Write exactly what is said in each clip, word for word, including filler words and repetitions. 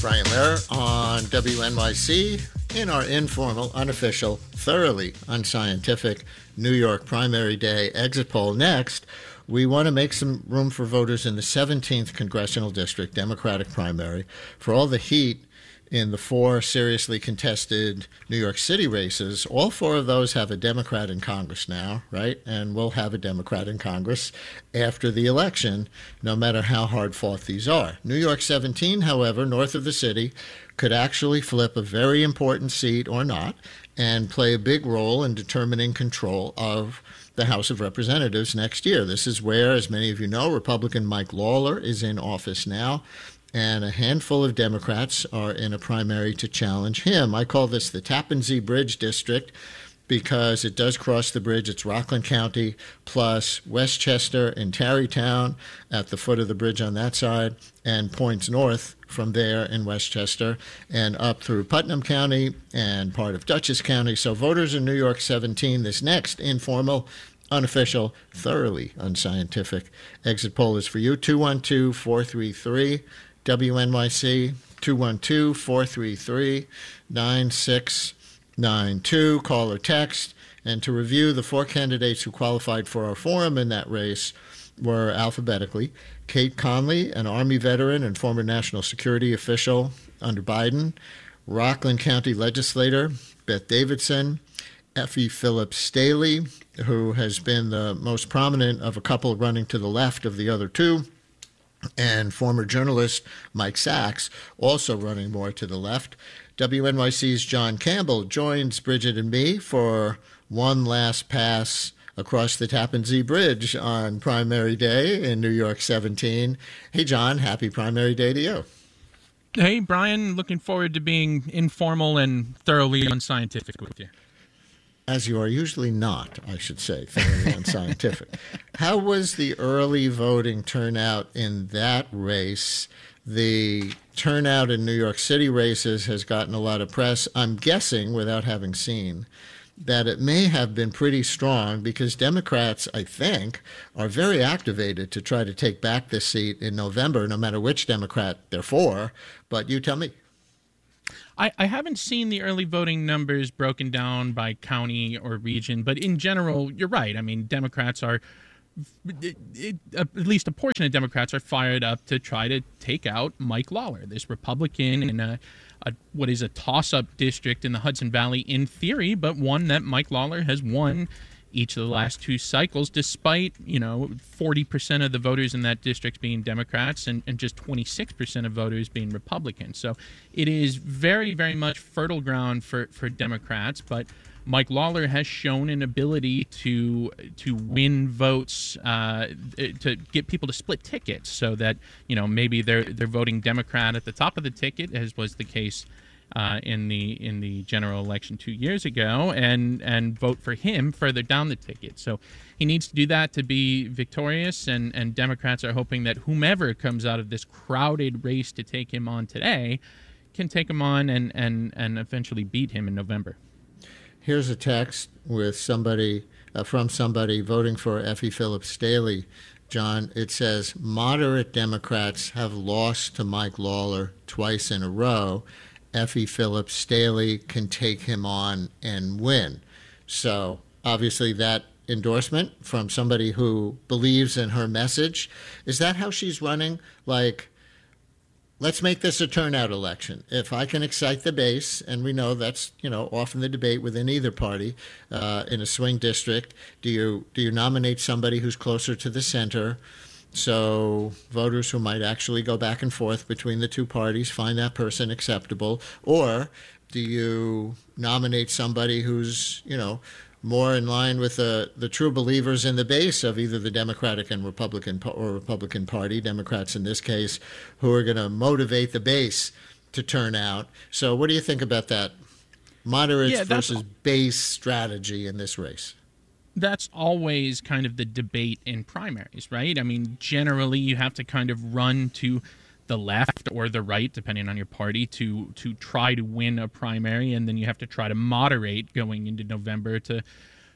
Brian Lehrer on W N Y C in our informal, unofficial, thoroughly unscientific New York primary day exit poll. Next, we want to make some room for voters in the seventeenth Congressional District Democratic primary for all the heat in the four seriously contested New York City races. All four of those have a Democrat in Congress now, right? And we'll have a Democrat in Congress after the election, no matter how hard fought these are. New York seventeen, however, north of the city, could actually flip a very important seat or not and play a big role in determining control of the House of Representatives next year. This is where, as many of you know, Republican Mike Lawler is in office now, and a handful of Democrats are in a primary to challenge him. I call this the Tappan Zee Bridge District because it does cross the bridge. It's Rockland County plus Westchester and Tarrytown at the foot of the bridge on that side, and points north from there in Westchester and up through Putnam County and part of Dutchess County. So voters in New York seventeen, this next informal, unofficial, thoroughly unscientific exit poll is for you. two one two, four three three W N Y C, two one two, four three three, nine six nine two. Call or text. And to review, the four candidates who qualified for our forum in that race were alphabetically Kate Conley, an Army veteran and former national security official under Biden; Rockland County legislator Beth Davidson; Effie Phillips Staley, who has been the most prominent of a couple running to the left of the other two; and former journalist Mike Sachs, also running more to the left. W N Y C's John Campbell joins Bridget and me for one last pass across the Tappan Zee Bridge on primary day in New York seventeen. Hey, John, happy primary day to you. Hey, Brian, looking forward to being informal and thoroughly unscientific with you. As you are usually not, I should say, thoroughly unscientific. How was the early voting turnout in that race? The turnout in New York City races has gotten a lot of press. I'm guessing, without having seen, that it may have been pretty strong because Democrats, I think, are very activated to try to take back this seat in November, no matter which Democrat they're for. But you tell me. I, I haven't seen the early voting numbers broken down by county or region, but in general, you're right. I mean, Democrats are, it, it, at least a portion of Democrats are fired up to try to take out Mike Lawler, this Republican in a, a what is a toss-up district in the Hudson Valley in theory, but one that Mike Lawler has won each of the last two cycles, despite, you know, forty percent of the voters in that district being Democrats and, and just twenty-six percent of voters being Republicans. So it is very, very much fertile ground for, for Democrats, but Mike Lawler has shown an ability to to win votes, uh, to get people to split tickets so that, you know, maybe they're they're voting Democrat at the top of the ticket, as was the case Uh, in the in the general election two years ago, and and vote for him further down the ticket. So he needs to do that to be victorious, and, and Democrats are hoping that whomever comes out of this crowded race to take him on today can take him on and, and, and eventually beat him in November. Here's a text with somebody uh, from somebody voting for Effie Phillips Staley. John, it says, moderate Democrats have lost to Mike Lawler twice in a row. Effie Phillips Staley can take him on and win. So obviously that endorsement from somebody who believes in her message. Is that how she's running? Like, let's make this a turnout election. If I can excite the base, and we know that's, you know, often the debate within either party uh, in a swing district, do you do you nominate somebody who's closer to the center? So voters who might actually go back and forth between the two parties find that person acceptable? Or do you nominate somebody who's, you know, more in line with the, the true believers in the base of either the Democratic and Republican or Republican Party, Democrats in this case, who are going to motivate the base to turn out? So what do you think about that moderates yeah, versus base strategy in this race? That's always kind of the debate in primaries, right? I mean, generally you have to kind of run to the left or the right, depending on your party, to to try to win a primary, and then you have to try to moderate going into November to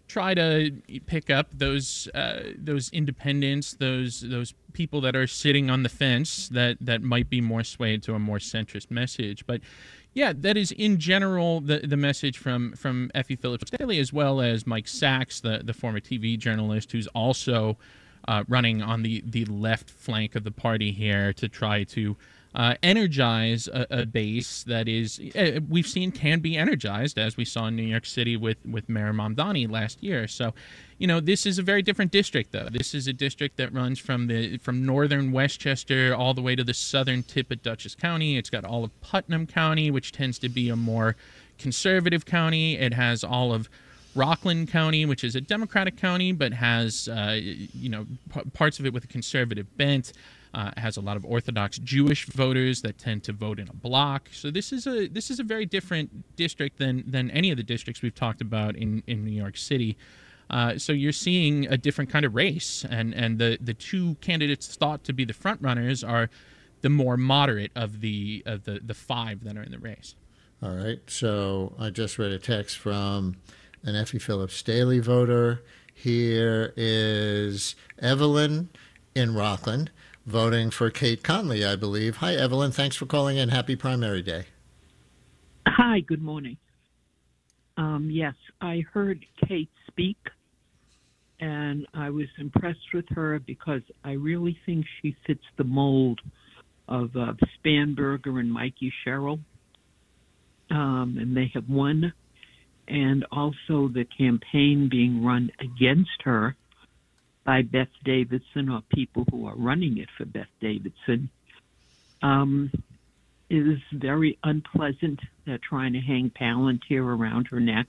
try to pick up those uh, those independents, those those people that are sitting on the fence that that might be more swayed to a more centrist message. But yeah, that is in general the the message from from Effie Phillips Daly, as well as Mike Sachs, the the former T V journalist, who's also uh, running on the the left flank of the party here to try to Uh, energize a, a base that is uh, we've seen can be energized, as we saw in New York City with with Mayor Mamdani last year. So, you know, this is a very different district, though. This is a district that runs from the from northern Westchester all the way to the southern tip of Dutchess County. It's got all of Putnam County, which tends to be a more conservative county. It has all of Rockland County, which is a Democratic county, but has uh, you know p- parts of it with a conservative bent. Uh, has a lot of Orthodox Jewish voters that tend to vote in a block. So this is a this is a very different district than than any of the districts we've talked about in, in New York City. Uh, so you're seeing a different kind of race, and and the the two candidates thought to be the front runners are the more moderate of the of the the five that are in the race. All right. So I just read a text from an Effie Phillips Daly voter. Here is Evelyn in Rockland, voting for Kate Conley, I believe. Hi, Evelyn. Thanks for calling in. Happy primary day. Hi, good morning. Um, yes, I heard Kate speak, and I was impressed with her because I really think she fits the mold of uh, Spanberger and Mikey Sherrill, um, and they have won. And also the campaign being run against her by Beth Davidson, or people who are running it for Beth Davidson, um, is very unpleasant. They're trying to hang Palantir around her neck.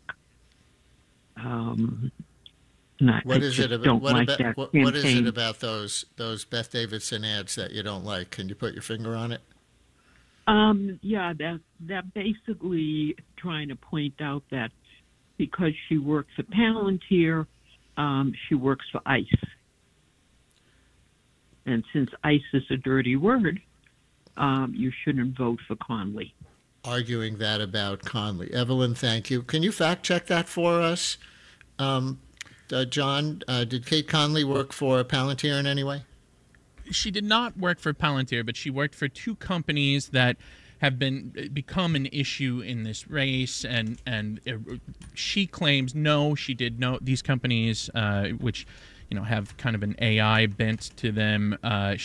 Um, and I, What I is just it about? don't What, like about that what, what is it campaign. about those those Beth Davidson ads that you don't like? Can you put your finger on it? Um, yeah, that that basically trying to point out that because she works for Palantir, um, she works for ICE. And since ICE is a dirty word, um, you shouldn't vote for Conley. Arguing that about Conley. Evelyn, thank you. Can you fact check that for us? Um, uh, John, uh, did Kate Conley work for Palantir in any way? She did not work for Palantir, but she worked for two companies that have been become an issue in this race, and and uh, she claims no, she did no. These companies, uh, which you know have kind of an A I bent to them, uh,